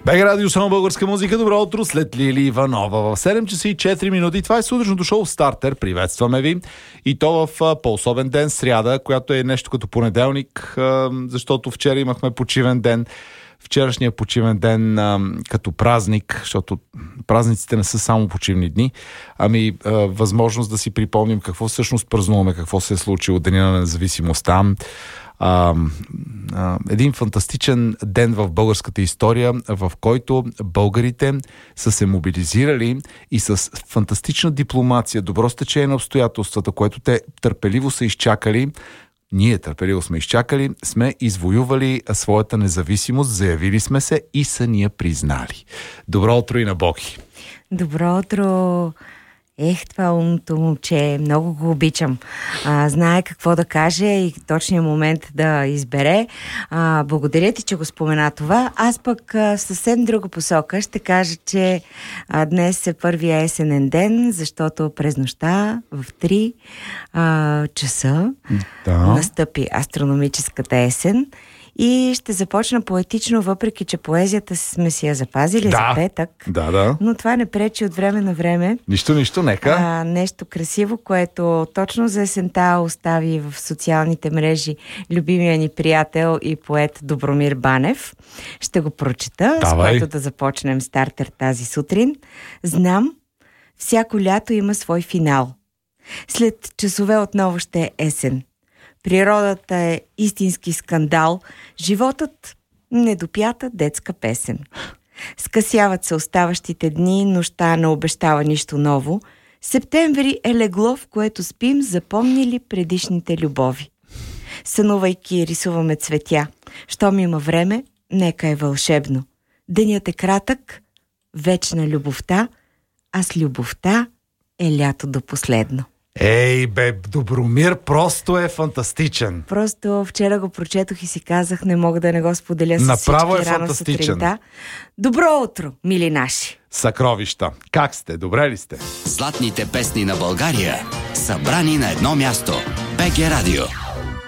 БГ Радио, само българска музика. Добро утро след Лили Иванова. В 7 часа и 4 минути. Това е сутрешното шоу Стартер. Приветстваме ви. И то в по-особен ден, сряда, която е нещо като понеделник, защото вчера имахме почивен ден. Вчерашния почивен ден като празник, защото празниците не са само почивни дни, ами възможност да си припомним какво всъщност празнуваме, какво се е случило Деня на независимостта. Един фантастичен ден в българската история, в който българите са се мобилизирали и с фантастична дипломация, добро стечение на обстоятелствата, което те търпеливо са изчакали, ние търпеливо сме изчакали, сме извоювали своята независимост, заявили сме се и са ни я признали. Добро утро и на Боги! Добро утро! Това умното момче, много го обичам. Знае какво да каже и точния момент да избере. Благодаря ти, че го спомена това. Аз пък в съвсем друга посока ще кажа, че днес е първия есенен ден, защото през нощта в 3 часа настъпи астрономическата есен. И ще започна поетично, въпреки че поезията сме си я запазили за петък. Да. Но това не пречи от време на време. Нищо, нека. Нещо красиво, което точно за есента остави в социалните мрежи любимия ни приятел и поет Добромир Банев. Ще го прочета, с което да започнем стартер тази сутрин. Знам, всяко лято има свой финал. След часове отново ще е есен. Природата е истински скандал, животът недопята детска песен. Скъсяват се оставащите дни, нощта не обещава нищо ново. Септември е легло, в което спим, запомнили предишните любови. Сънувайки рисуваме цветя. Щом има време, нека е вълшебно. Денят е кратък, вечна любовта, а с любовта е лято до последно. Добромир просто е фантастичен. Просто вчера го прочетох и си казах, не мога да не го споделя с направо всички рано сутринта. Добро утро, мили наши! Съкровища, как сте? Добре ли сте? Златните песни на България, събрани на едно място. БГ Радио.